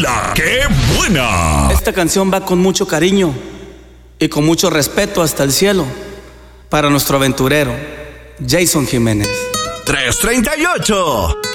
La que buena. Esta canción va con mucho cariño y con mucho respeto hasta el cielo para nuestro aventurero, Jason Jiménez. 338.